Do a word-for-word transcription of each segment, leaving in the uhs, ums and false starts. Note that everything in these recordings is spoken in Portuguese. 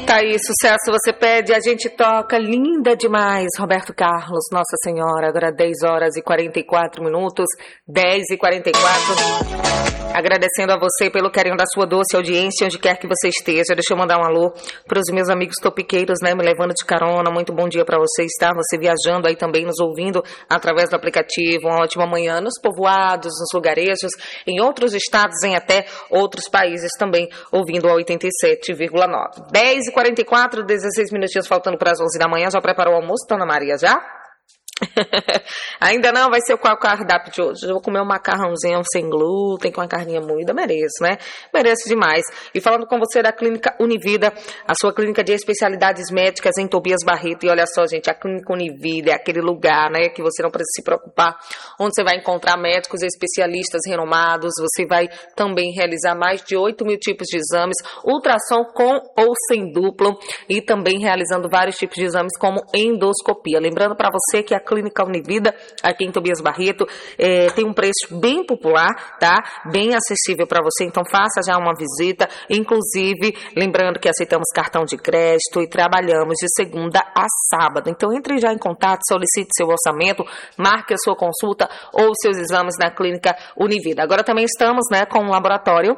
Tá aí, sucesso você pede, a gente toca, linda demais, Roberto Carlos, Nossa Senhora, agora dez horas e quarenta e quatro minutos, dez e quarenta e quatro. Agradecendo a você pelo carinho da sua doce audiência, onde quer que você esteja. Deixa eu mandar um alô para os meus amigos topiqueiros, né, me levando de carona. Muito bom dia para vocês, tá? Você viajando aí também, nos ouvindo através do aplicativo. Uma ótima manhã nos povoados, nos lugarejos, em outros estados, em até outros países também, ouvindo a oitenta e sete vírgula nove. dez e quarenta e quatro, dezesseis minutinhos faltando para as onze da manhã. Já preparou o almoço, Dona Maria, já? Ainda não, vai ser qual o cardápio de hoje? Eu vou comer um macarrãozinho sem glúten, com uma carninha moída, mereço, né? Mereço demais. E falando com você da Clínica Univida, a sua clínica de especialidades médicas em Tobias Barreto. E olha só, gente, a Clínica Univida é aquele lugar, né, que você não precisa se preocupar, onde você vai encontrar médicos e especialistas renomados. Você vai também realizar mais de oito mil tipos de exames, ultrassom com ou sem duplo, e também realizando vários tipos de exames como endoscopia. Lembrando para você que a Clínica Univida, aqui em Tobias Barreto, é, tem um preço bem popular, tá? Bem acessível para você, então faça já uma visita. Inclusive, lembrando que aceitamos cartão de crédito e trabalhamos de segunda a sábado. Então entre já em contato, solicite seu orçamento, marque a sua consulta ou seus exames na Clínica Univida. Agora também estamos, né, com um laboratório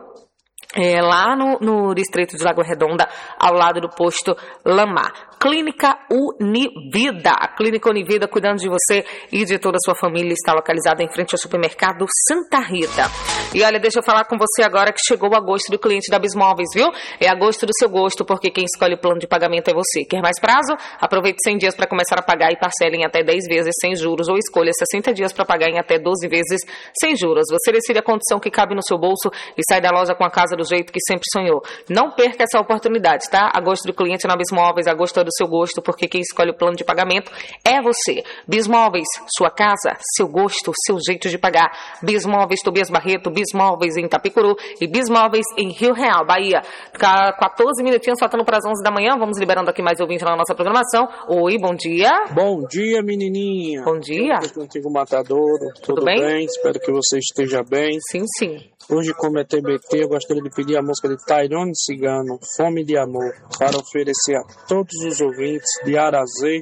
É, lá no, no distrito de Lagoa Redonda, ao lado do posto Lamar. Clínica Univida. A Clínica Univida, cuidando de você e de toda a sua família, está localizada em frente ao supermercado Santa Rita. E olha, deixa eu falar com você agora que chegou o agosto do cliente da Bismóveis, viu? É agosto do seu gosto, porque quem escolhe o plano de pagamento é você. Quer mais prazo? Aproveite cem dias para começar a pagar e parcele em até dez vezes sem juros, ou escolha sessenta dias para pagar em até doze vezes sem juros. Você decide a condição que cabe no seu bolso e sai da loja com a casa do jeito que sempre sonhou. Não perca essa oportunidade, tá? Agosto do cliente na Bismóveis, agosto é do seu gosto, porque quem escolhe o plano de pagamento é você. Bismóveis, sua casa, seu gosto, seu jeito de pagar. Bismóveis, Tobias Barreto, Bismóveis em Itapicuru e Bismóveis em Rio Real, Bahia. quatorze minutinhos faltando para as onze da manhã, vamos liberando aqui mais ouvintes na nossa programação. Oi, bom dia. Bom dia, menininha. Bom dia. Tudo contigo, Matadouro. Tudo, Tudo bem? bem? Espero que você esteja bem. Sim, sim. Hoje, como é T B T, eu gostaria de pedir a música de Tairone Cigano, Fome de Amor, para oferecer a todos os ouvintes de Arazê,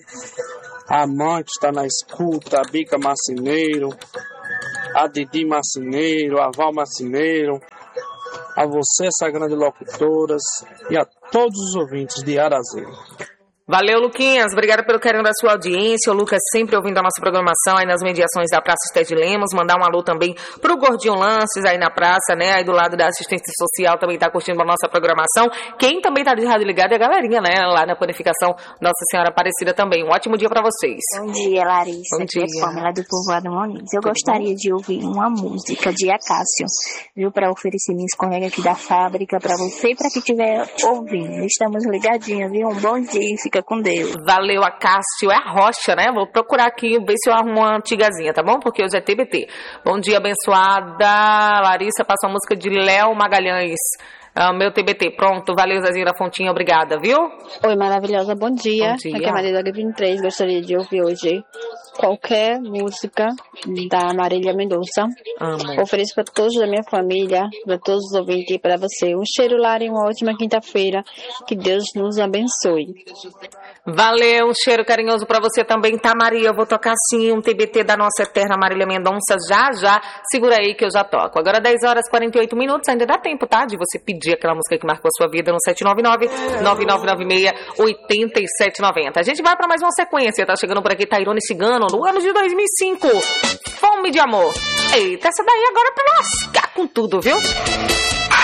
a Amante está na escuta, a Bica Marcineiro, a Didi Marcineiro, a Val Marcineiro, a você, essa grande locutoras, e a todos os ouvintes de Arazê. Valeu, Luquinhas. Obrigada pelo carinho da sua audiência. O Lucas sempre ouvindo a nossa programação aí nas mediações da Praça Esté de Lemos. Mandar um alô também pro Gordinho Lances aí na praça, né? Aí do lado da assistência social também tá curtindo a nossa programação. Quem também tá de rádio ligado é a galerinha, né? Lá na panificação Nossa Senhora Aparecida também. Um ótimo dia pra vocês. Bom dia, Larissa. Bom Aqui dia. é Pamela do Povoado Moniz. Eu gostaria de ouvir uma música de Acácio, viu? Pra oferecer minhas colegas aqui da fábrica, pra você e pra quem estiver ouvindo. Estamos ligadinhos, viu? Um bom dia e fica com Deus. Valeu, Acácio. É a Rocha, né? Vou procurar aqui, ver se eu arrumo uma antigazinha, tá bom? Porque hoje é T B T. Bom dia, abençoada. Larissa, passa a música de Léo Magalhães. Ah, meu T B T, pronto, valeu, Zezinha da Fontinha, obrigada, viu? Oi, maravilhosa, bom dia. Bom dia. Aqui é a Maria da vinte e três, gostaria de ouvir hoje qualquer música da Marília Mendonça. Amo. Ofereço para todos da minha família, para todos os ouvintes e para você. Um cheiro, Lara, e uma ótima quinta-feira. Que Deus nos abençoe. Valeu, um cheiro carinhoso pra você também, tá, Maria? Eu vou tocar sim um T B T da nossa eterna Marília Mendonça já, já. Segura aí que eu já toco. Agora dez horas e quarenta e oito minutos, ainda dá tempo, tá? De você pedir aquela música que marcou a sua vida no sete nove nove, nove nove nove seis, oito sete nove zero. A gente vai pra mais uma sequência, tá chegando por aqui Tairone Cigano, no ano de dois mil e cinco. Fome de Amor. Eita, essa daí agora é pra lascar com tudo, viu?